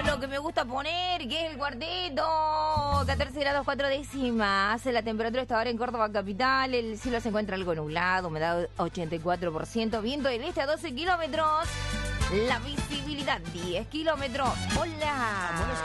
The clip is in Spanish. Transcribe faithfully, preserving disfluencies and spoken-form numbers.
lo que me gusta poner, que es el cuarteto. catorce grados cuatro décimas. La temperatura está ahora en Córdoba capital. El cielo se encuentra algo nublado, humedad ochenta y cuatro por ciento. Viento del este a doce kilómetros. La visibilidad diez kilómetros. Hola.